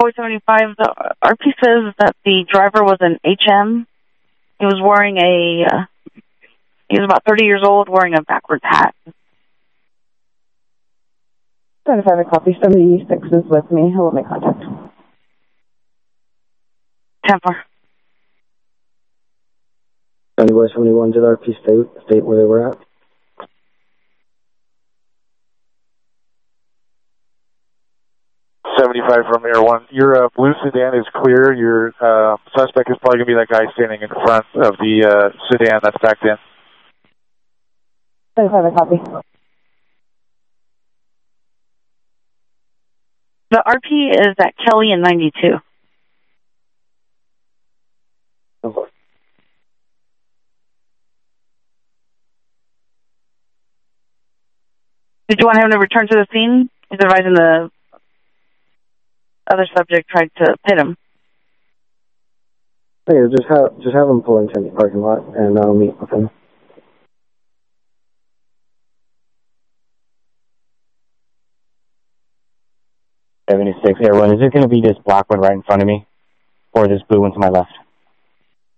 475, the RP says that the driver was an HM. He was wearing he was about 30 years old, wearing a backwards hat. 75, a copy. 76 is with me. He'll make contact. 10-4. 71, did RP state where they were at? From Air 1. Your blue sedan is clear. Your suspect is probably going to be that guy standing in front of the sedan that's backed in. 75, a copy. The RP is at Kelly in 92. Oh. Did you want him to return to the scene? He's advising the other subject tried to hit him. Hey, just have him pull into the parking lot, and I'll meet with him. 76, Air 1. Is it going to be this black one right in front of me, or this blue one to my left?